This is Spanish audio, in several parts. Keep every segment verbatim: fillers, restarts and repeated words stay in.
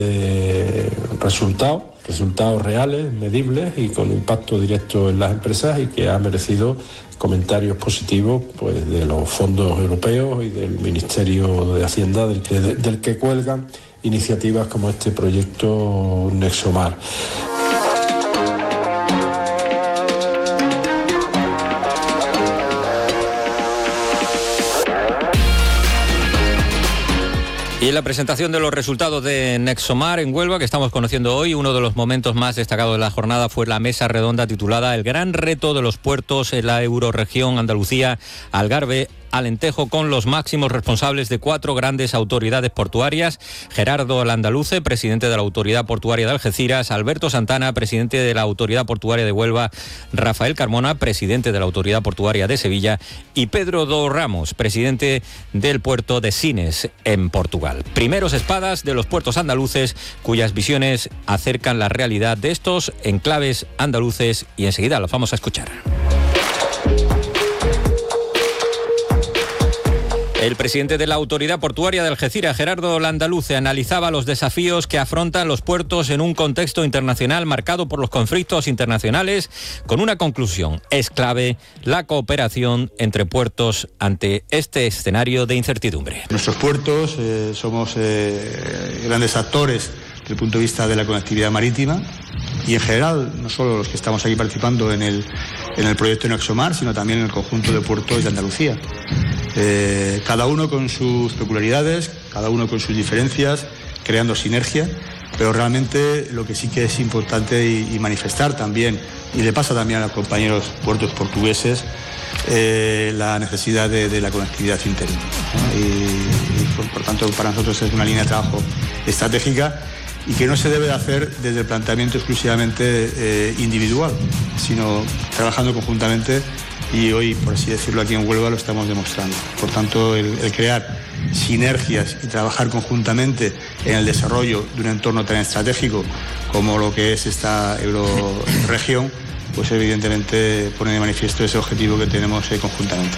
Eh, resultados, resultados reales, medibles y con impacto directo en las empresas, y que ha merecido comentarios positivos pues de los fondos europeos y del Ministerio de Hacienda, del que, del que cuelgan iniciativas como este proyecto Nexomar. Y en la presentación de los resultados de Nexomar en Huelva, que estamos conociendo hoy, uno de los momentos más destacados de la jornada fue la mesa redonda titulada El gran reto de los puertos en la eurorregión Andalucía, Algarve, Alentejo, con los máximos responsables de cuatro grandes autoridades portuarias: Gerardo Landaluce, presidente de la Autoridad Portuaria de Algeciras; Alberto Santana, presidente de la Autoridad Portuaria de Huelva; Rafael Carmona, presidente de la Autoridad Portuaria de Sevilla; y Pedro do Ramos, presidente del puerto de Sines, en Portugal. Primeros espadas de los puertos andaluces, cuyas visiones acercan la realidad de estos enclaves andaluces, y enseguida los vamos a escuchar. El presidente de la Autoridad Portuaria de Algeciras, Gerardo Landaluce, analizaba los desafíos que afrontan los puertos en un contexto internacional marcado por los conflictos internacionales, con una conclusión: es clave la cooperación entre puertos ante este escenario de incertidumbre. Nuestros puertos eh, somos eh, grandes actores desde el punto de vista de la conectividad marítima, y en general, no solo los que estamos aquí participando en el, en el proyecto Nexomar, sino también en el conjunto de puertos de Andalucía. Eh, cada uno con sus peculiaridades, cada uno con sus diferencias, creando sinergia, pero realmente lo que sí que es importante y, y manifestar también, y le pasa también a los compañeros puertos portugueses, eh, la necesidad de, de la conectividad interior, ¿no? y, y por, por tanto para nosotros es una línea de trabajo estratégica, y que no se debe de hacer desde el planteamiento exclusivamente eh, individual, sino trabajando conjuntamente, y hoy, por así decirlo, aquí en Huelva lo estamos demostrando. Por tanto, el, el crear sinergias y trabajar conjuntamente en el desarrollo de un entorno tan estratégico como lo que es esta eurorregión, pues evidentemente pone de manifiesto ese objetivo que tenemos eh, conjuntamente.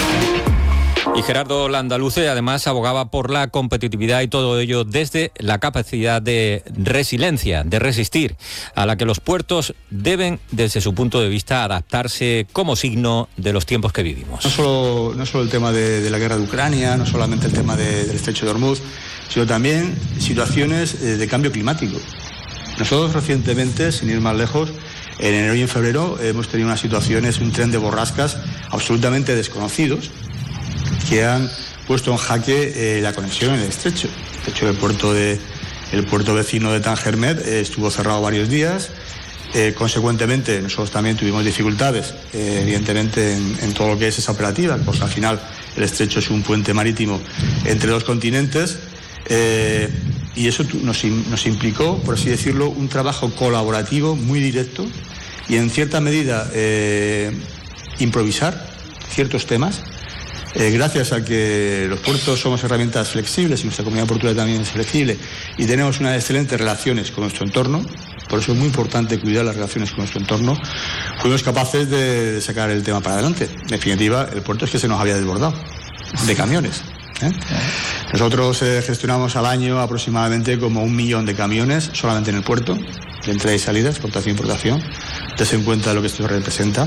Y Gerardo Landaluce además abogaba por la competitividad, y todo ello desde la capacidad de resiliencia, de resistir, a la que los puertos deben, desde su punto de vista, adaptarse como signo de los tiempos que vivimos. No solo, no solo el tema de, de la guerra de Ucrania, no solamente el tema de, del estrecho de Hormuz, sino también situaciones de cambio climático. Nosotros recientemente, sin ir más lejos, en enero y en febrero hemos tenido unas situaciones, un tren de borrascas absolutamente desconocidos, que han puesto en jaque eh, la conexión en el estrecho. De hecho, el puerto, de, el puerto vecino de Tangermet eh, estuvo cerrado varios días. Eh, consecuentemente, nosotros también tuvimos dificultades, eh, evidentemente, en, en todo lo que es esa operativa, porque al final el estrecho es un puente marítimo entre dos continentes, eh, y eso nos, nos implicó, por así decirlo, un trabajo colaborativo muy directo, y en cierta medida eh, improvisar ciertos temas. Eh, gracias a que los puertos somos herramientas flexibles, y nuestra comunidad portuaria también es flexible, y tenemos unas excelentes relaciones con nuestro entorno, por eso es muy importante cuidar las relaciones con nuestro entorno, fuimos capaces de, de sacar el tema para adelante. En definitiva, el puerto es que se nos había desbordado de camiones. ¿eh? Nosotros eh, gestionamos al año aproximadamente como un millón de camiones solamente en el puerto, de entrada y salida, exportación e importación. Entonces, en cuenta de lo que esto representa.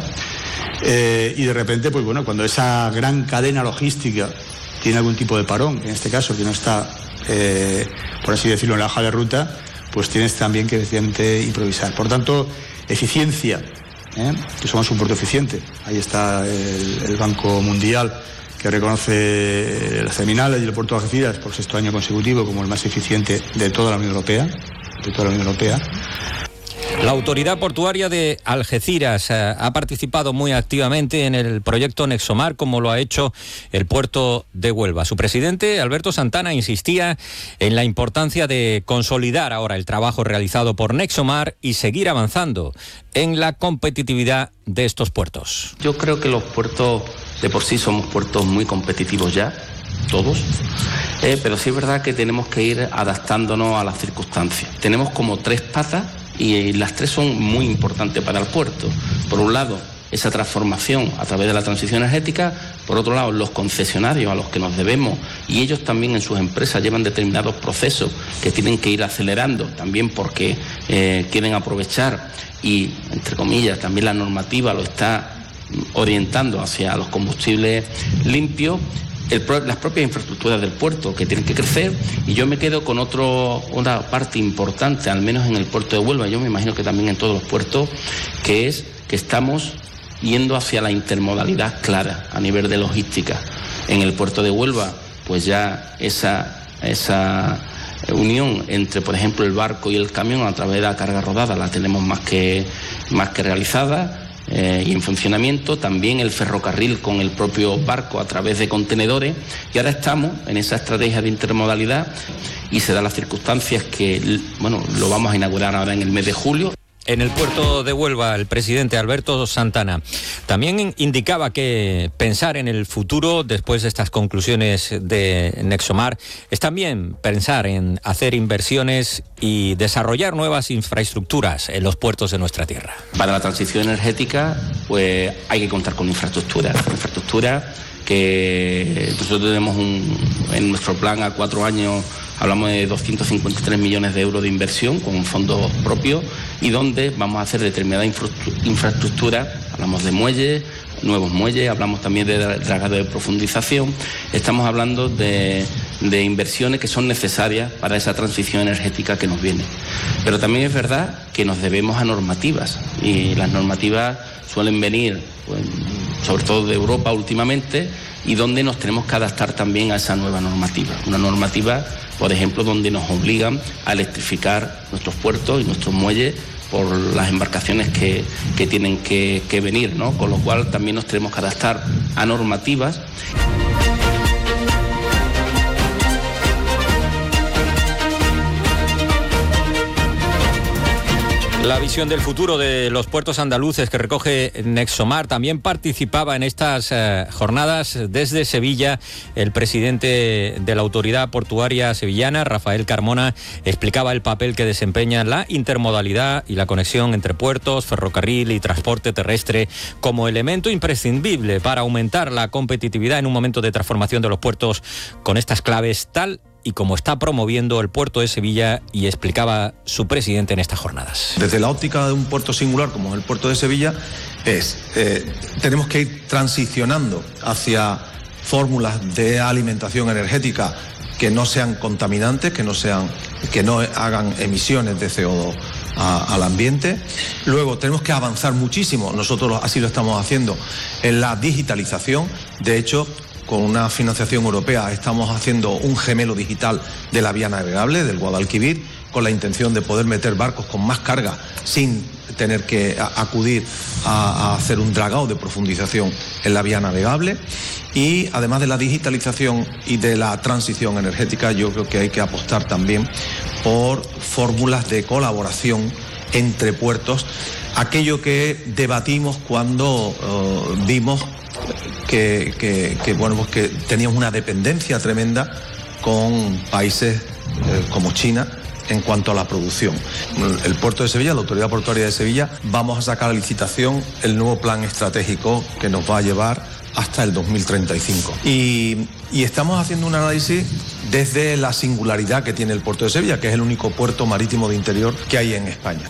Eh, y de repente, pues bueno, cuando esa gran cadena logística tiene algún tipo de parón, en este caso que no está, eh, por así decirlo, en la hoja de ruta, pues tienes también que efectivamente improvisar. Por tanto, eficiencia, ¿eh? que somos un puerto eficiente. Ahí está el, el Banco Mundial, que reconoce las terminales y el puerto de Algeciras por sexto año consecutivo como el más eficiente de toda la Unión Europea, de toda la Unión Europea. La Autoridad Portuaria de Algeciras eh, ha participado muy activamente en el proyecto Nexomar, como lo ha hecho el puerto de Huelva. Su presidente, Alberto Santana, insistía en la importancia de consolidar ahora el trabajo realizado por Nexomar y seguir avanzando en la competitividad de estos puertos. Yo creo que los puertos de por sí somos puertos muy competitivos ya, todos, eh, pero sí es verdad que tenemos que ir adaptándonos a las circunstancias. Tenemos como tres patas, y las tres son muy importantes para el puerto. Por un lado, esa transformación a través de la transición energética. Por otro lado, los concesionarios a los que nos debemos, y ellos también en sus empresas llevan determinados procesos que tienen que ir acelerando, también porque eh, quieren aprovechar y, entre comillas, también la normativa lo está orientando hacia los combustibles limpios. El, las propias infraestructuras del puerto que tienen que crecer, y yo me quedo con otro, una parte importante, al menos en el puerto de Huelva, yo me imagino que también en todos los puertos, que es que estamos yendo hacia la intermodalidad clara a nivel de logística. En el puerto de Huelva, pues ya esa, esa unión entre, por ejemplo, el barco y el camión a través de la carga rodada la tenemos más que, más que realizada. Eh, y en funcionamiento, también el ferrocarril con el propio barco a través de contenedores, y ahora estamos en esa estrategia de intermodalidad y se dan las circunstancias que, bueno, lo vamos a inaugurar ahora en el mes de julio. En el puerto de Huelva, el presidente Alberto Santana también indicaba que pensar en el futuro después de estas conclusiones de Nexomar es también pensar en hacer inversiones y desarrollar nuevas infraestructuras en los puertos de nuestra tierra. Para la transición energética, pues hay que contar con infraestructura, infraestructura que nosotros tenemos un, en nuestro plan a cuatro años. Hablamos de doscientos cincuenta y tres millones de euros de inversión con fondos propios, y donde vamos a hacer determinada infraestructura. Hablamos de muelles, nuevos muelles, hablamos también de dragado de profundización. Estamos hablando de, de inversiones que son necesarias para esa transición energética que nos viene. Pero también es verdad que nos debemos a normativas, y las normativas suelen venir, pues, sobre todo de Europa últimamente, y donde nos tenemos que adaptar también a esa nueva normativa. Una normativa, por ejemplo, donde nos obligan a electrificar nuestros puertos y nuestros muelles por las embarcaciones que, que tienen que, que venir, ¿no? Con lo cual también nos tenemos que adaptar a normativas. La visión del futuro de los puertos andaluces que recoge Nexomar. También participaba en estas eh, jornadas desde Sevilla el presidente de la Autoridad Portuaria Sevillana, Rafael Carmona. Explicaba el papel que desempeña la intermodalidad y la conexión entre puertos, ferrocarril y transporte terrestre como elemento imprescindible para aumentar la competitividad en un momento de transformación de los puertos, con estas claves tal y como está promoviendo el puerto de Sevilla, y explicaba su presidente en estas jornadas. Desde la óptica de un puerto singular como es el puerto de Sevilla, es eh, tenemos que ir transicionando hacia fórmulas de alimentación energética que no sean contaminantes, que no sean, que no hagan emisiones de C O dos a, al ambiente. Luego tenemos que avanzar muchísimo, nosotros así lo estamos haciendo, en la digitalización. De hecho, con una financiación europea estamos haciendo un gemelo digital de la vía navegable del Guadalquivir, con la intención de poder meter barcos con más carga sin tener que acudir a, a hacer un dragado de profundización en la vía navegable. Y además de la digitalización y de la transición energética, yo creo que hay que apostar también por fórmulas de colaboración entre puertos, aquello que debatimos cuando uh, vimos que, que, que, bueno, pues que teníamos una dependencia tremenda con países eh, como China en cuanto a la producción. El puerto de Sevilla, la Autoridad Portuaria de Sevilla, vamos a sacar a licitación el nuevo plan estratégico que nos va a llevar hasta el dos mil treinta y cinco. Y, y estamos haciendo un análisis desde la singularidad que tiene el puerto de Sevilla, que es el único puerto marítimo de interior que hay en España.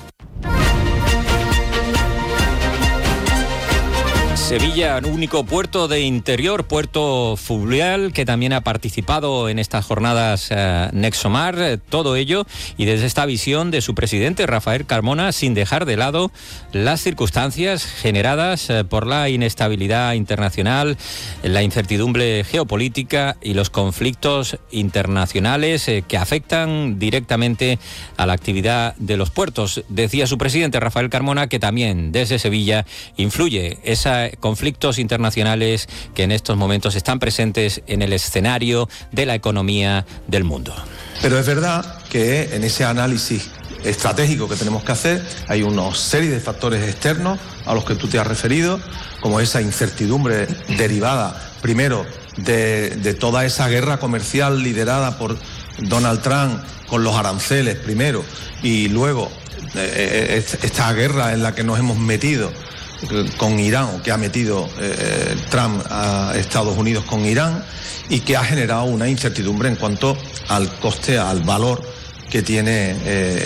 Sevilla, único puerto de interior, puerto fluvial, que también ha participado en estas jornadas eh, Nexomar, eh, todo ello, y desde esta visión de su presidente, Rafael Carmona, sin dejar de lado las circunstancias generadas eh, por la inestabilidad internacional, la incertidumbre geopolítica y los conflictos internacionales eh, que afectan directamente a la actividad de los puertos. Decía su presidente, Rafael Carmona, que también desde Sevilla influye esa conflictos internacionales que en estos momentos están presentes en el escenario de la economía del mundo. Pero es verdad que en ese análisis estratégico que tenemos que hacer hay una serie de factores externos a los que tú te has referido, como esa incertidumbre derivada primero de, de toda esa guerra comercial liderada por Donald Trump con los aranceles primero, y luego eh, esta guerra en la que nos hemos metido con Irán, o que ha metido eh, Trump a Estados Unidos con Irán, y que ha generado una incertidumbre en cuanto al coste, al valor que tiene eh,